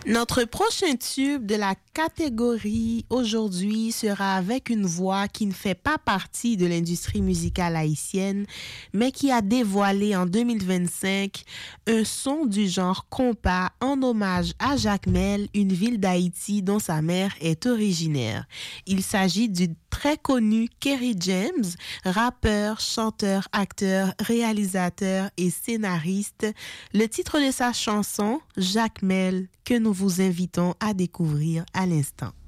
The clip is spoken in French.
Notre prochain tube de la catégorie aujourd'hui sera avec une voix qui ne fait pas partie de l'industrie musicale haïtienne, mais qui a dévoilé en 2025 un son du genre compas en hommage à Jacmel, une ville d'Haïti dont sa mère est originaire. Il s'agit du très connu Kerry James, rappeur, chanteur, acteur, réalisateur et scénariste. Le titre de sa chanson, Jacmel, que nous vous invitons à découvrir à l'instant.